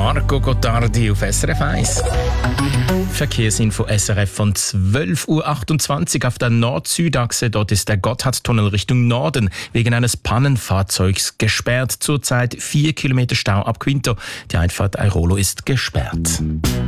Marco Gottardi auf SRF 1. Verkehrsinfo SRF von 12.28 Uhr auf der Nord-Süd-Achse. Dort ist der Gotthardtunnel Richtung Norden wegen eines Pannenfahrzeugs gesperrt. Zurzeit 4 Kilometer Stau ab Quinto. Die Einfahrt Airolo ist gesperrt.